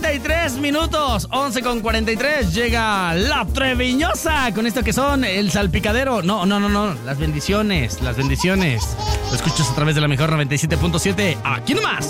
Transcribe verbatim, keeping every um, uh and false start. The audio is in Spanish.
cuarenta y tres minutos. once con cuarenta y tres. Llega la Treviñosa con esto que son el salpicadero. No, no, no, no. Las bendiciones. Las bendiciones. Lo escuchas a través de la mejor noventa y siete punto siete. Aquí nomás.